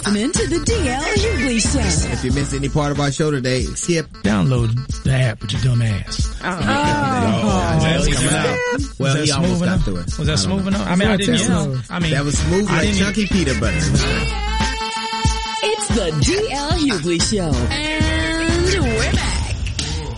listening to the DL Hughley Show. If you missed any part of our show today, skip. Download the app with your dumb ass. Well, he almost got through it. Was that smooth enough? I mean, I didn't know. That was smooth like chunky peanut butter. It's the DL Hughley Show. And we're